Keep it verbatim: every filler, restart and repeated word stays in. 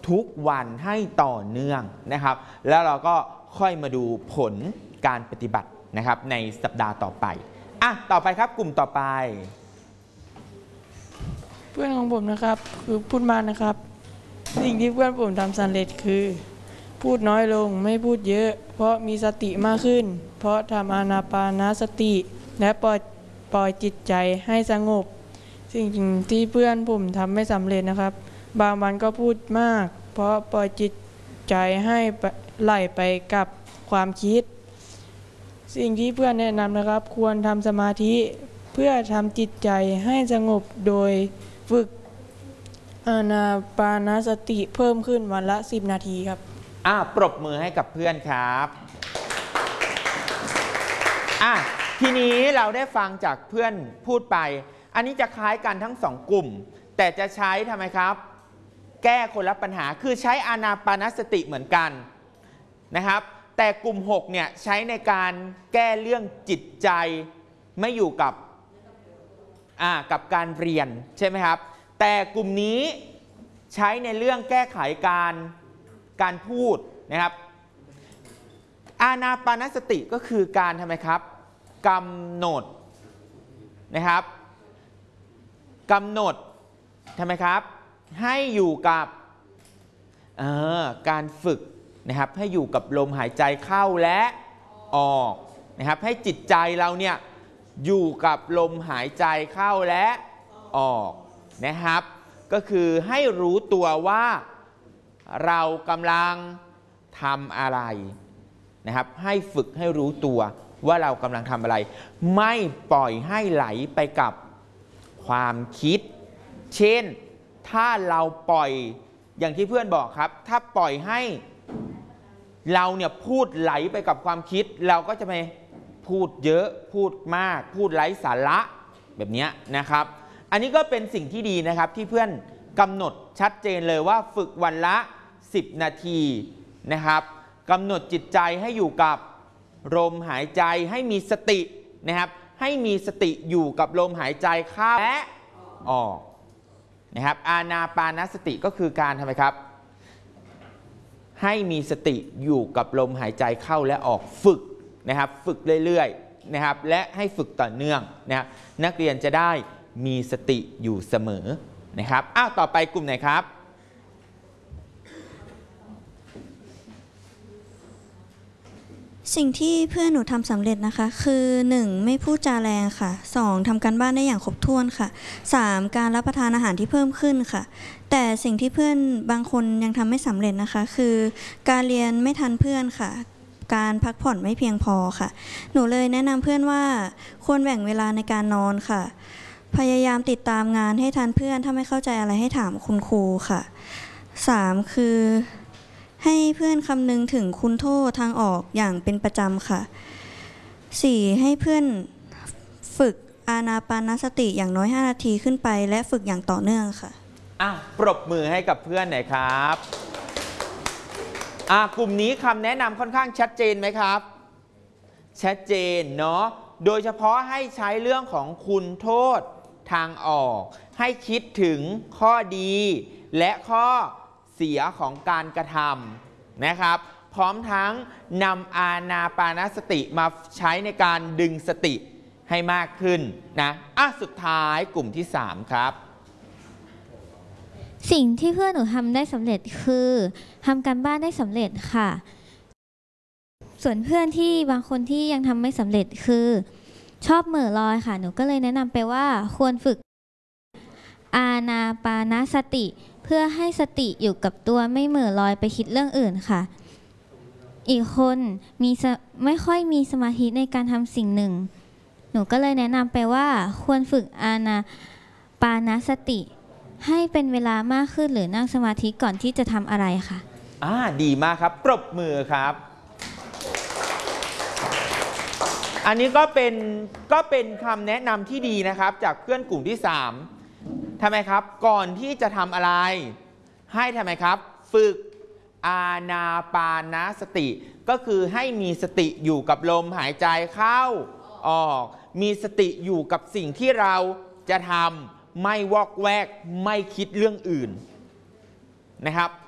ทุกวันให้ต่อเนื่องนะครับแล้วเราก็ค่อยมาดูผลการปฏิบัตินะครับในสัปดาห์ต่อไปอ่ะต่อไปครับกลุ่มต่อไปเพื่อนของผมนะครับคือพูดมากนะครับสิ่งที่เพื่อนผมทำสำเร็จคือพูดน้อยลงไม่พูดเยอะเพราะมีสติมากขึ้นเพราะทำอานาปานสติและปล่อยปล่อยจิตใจให้สงบสิ่งที่เพื่อนผมทำไม่สำเร็จนะครับบางวันก็พูดมากเพราะปล่อยจิตใจให้ไหลไปกับความคิดสิ่งที่เพื่อนแนะนำนะครับควรทำสมาธิเพื่อทำจิตใจให้สงบโดยฝึกอานาปานสติเพิ่มขึ้นวันละสิบนาทีครับอ่ะปรบมือให้กับเพื่อนครับอ่ะทีนี้เราได้ฟังจากเพื่อนพูดไปอันนี้จะคล้ายกันทั้งสองกลุ่มแต่จะใช้ทำไมครับแก้คนละปัญหาคือใช้อานาปานสติเหมือนกันนะครับแต่กลุ่มหกเนี่ยใช้ในการแก้เรื่องจิตใจไม่อยู่กับอ่ากับการเรียนใช่ไหมครับแต่กลุ่มนี้ใช้ในเรื่องแก้ไขการการพูดนะครับอานาปานสติก็คือการทำไมครับกำหนดนะครับกำหนดทำไมครับให้อยู่กับการฝึกนะครับให้อยู่กับลมหายใจเข้าและออกนะครับให้จิตใจเราเนี่ยอยู่กับลมหายใจเข้าและออกนะครับก็คือให้รู้ตัวว่าเรากำลังทำอะไรนะครับให้ฝึกให้รู้ตัวว่าเรากำลังทำอะไรไม่ปล่อยให้ไหลไปกับความคิดเช่นถ้าเราปล่อยอย่างที่เพื่อนบอกครับถ้าปล่อยให้เราเนี่ยพูดไหลไปกับความคิดเราก็จะไปพูดเยอะพูดมากพูดไร้สาระแบบนี้นะครับอันนี้ก็เป็นสิ่งที่ดีนะครับที่เพื่อนกำหนดชัดเจนเลยว่าฝึกวันละสิบนาทีนะครับกำหนดจิตใจให้อยู่กับลมหายใจให้มีสตินะครับให้มีสติอยู่กับลมหายใจเข้าและออกนะครับอานาปานสติก็คือการทำไมครับให้มีสติอยู่กับลมหายใจเข้าและออกฝึกนะครับฝึกเรื่อยๆนะครับและให้ฝึกต่อเนื่องนะครับนักเรียนจะได้มีสติอยู่เสมอนะครับอ้าวต่อไปกลุ่มไหนครับสิ่งที่เพื่อนหนูทำสำเร็จนะคะคือหนึ่งไม่พูดจาแรงค่ะสองทำการบ้านได้อย่างครบถ้วนค่ะสามการรับประทานอาหารที่เพิ่มขึ้นค่ะแต่สิ่งที่เพื่อนบางคนยังทำไม่สำเร็จนะคะคือการเรียนไม่ทันเพื่อนค่ะการพักผ่อนไม่เพียงพอค่ะหนูเลยแนะนำเพื่อนว่าควรแบ่งเวลาในการนอนค่ะพยายามติดตามงานให้ทันเพื่อนถ้าไม่เข้าใจอะไรให้ถามคุณครูค่ะสามคือให้เพื่อนคำนึงถึงคุณโทษทางออกอย่างเป็นประจำค่ะสี่ให้เพื่อนฝึกอานาปานสติอย่างน้อยห้านาทีขึ้นไปและฝึกอย่างต่อเนื่องค่ะอ่ะปรบมือให้กับเพื่อนหน่อยครับอ่ะกลุ่มนี้คำแนะนำค่อนข้างชัดเจนไหมครับชัดเจนเนาะโดยเฉพาะให้ใช้เรื่องของคุณโทษทางออกให้คิดถึงข้อดีและข้อเสียของการกระทำนะครับพร้อมทั้งนำอานาปานสติมาใช้ในการดึงสติให้มากขึ้นนะอ่ะสุดท้ายกลุ่มที่สามครับสิ่งที่เพื่อนหนูทำได้สำเร็จคือทำการบ้านได้สำเร็จค่ะส่วนเพื่อนที่บางคนที่ยังทำไม่สำเร็จคือชอบเหม่อลอยค่ะหนูก็เลยแนะนำไปว่าควรฝึกอานาปานสติเพื่อให้สติอยู่กับตัวไม่เหม่อลอยไปคิดเรื่องอื่นค่ะอีกคนมีไม่ค่อยมีสมาธิในการทำสิ่งหนึ่งหนูก็เลยแนะนำไปว่าควรฝึกอานาปานสติให้เป็นเวลามากขึ้นหรือนั่งสมาธิก่อนที่จะทำอะไรค่ะอ่าดีมากครับปรบมือครับอันนี้ก็เป็นก็เป็นคำแนะนำที่ดีนะครับจากเพื่อนกลุ่มที่สามทำไมครับก่อนที่จะทำอะไรให้ทำไมครับฝึกอานาปานสติก็คือให้มีสติอยู่กับลมหายใจเข้าออกมีสติอยู่กับสิ่งที่เราจะทำไม่วอกแวกไม่คิดเรื่องอื่นนะครับ